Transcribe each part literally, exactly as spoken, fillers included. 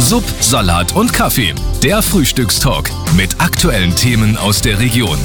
Sub, Salat und Kaffee. Der Frühstückstalk mit aktuellen Themen aus der Region.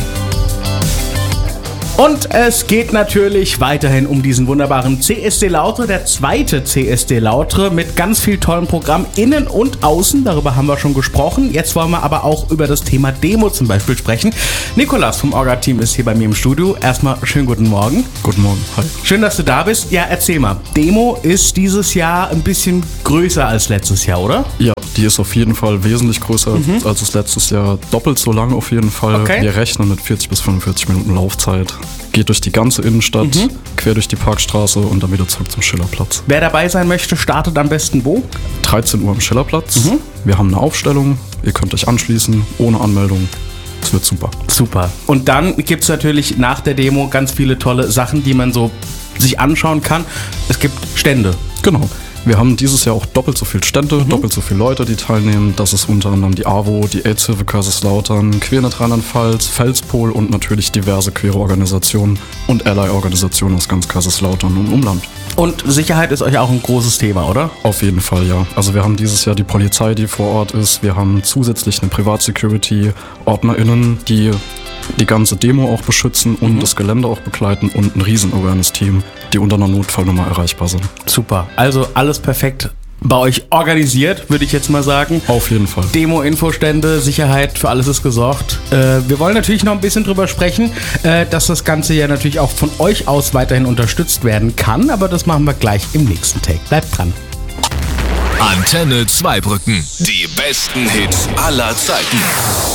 Und es geht natürlich weiterhin um diesen wunderbaren C S D Lautre, der zweite C S D Lautre mit ganz viel tollem Programm innen und außen. Darüber haben wir schon gesprochen. Jetzt wollen wir aber auch über das Thema Demo zum Beispiel sprechen. Nikolas vom Orga-Team ist hier bei mir im Studio. Erstmal schönen guten Morgen. Guten Morgen, hi. Schön, dass du da bist. Ja, erzähl mal. Demo ist dieses Jahr ein bisschen größer als letztes Jahr, oder? Ja, die ist auf jeden Fall wesentlich größer mhm. als das letztes Jahr. Doppelt so lang auf jeden Fall. Okay. Wir rechnen mit vierzig bis fünfundvierzig Minuten Laufzeit. Geht durch die ganze Innenstadt, mhm. quer durch die Parkstraße und dann wieder zurück zum Schillerplatz. Wer dabei sein möchte, startet am besten wo? dreizehn Uhr am Schillerplatz. Mhm. Wir haben eine Aufstellung. Ihr könnt euch anschließen, ohne Anmeldung. Es wird super. Super. Und dann gibt es natürlich nach der Demo ganz viele tolle Sachen, die man so sich anschauen kann. Es gibt Stände. Genau. Wir haben dieses Jahr auch doppelt so viele Stände, mhm. doppelt so viele Leute, die teilnehmen. Das ist unter anderem die A W O, die AIDS-Hilfe Kaiserslautern, Queernet Rheinland-Pfalz, Felspol und natürlich diverse queere Organisationen und Ally-Organisationen aus ganz Kaiserslautern und Umland. Und Sicherheit ist euch auch ein großes Thema, oder? Auf jeden Fall, ja. Also wir haben dieses Jahr die Polizei, die vor Ort ist. Wir haben zusätzlich eine Privatsecurity, OrdnerInnen, die die ganze Demo auch beschützen und mhm. das Gelände auch begleiten und ein Riesen-Awareness-Team, die unter einer Notfallnummer erreichbar sind. Super. Also alles perfekt bei euch organisiert, würde ich jetzt mal sagen. Auf jeden Fall. Demo, Infostände, Sicherheit, für alles ist gesorgt. Äh, wir wollen natürlich noch ein bisschen drüber sprechen, äh, dass das Ganze ja natürlich auch von euch aus weiterhin unterstützt werden kann, aber das machen wir gleich im nächsten Take. Bleibt dran. Antenne Zweibrücken. Die besten Hits aller Zeiten.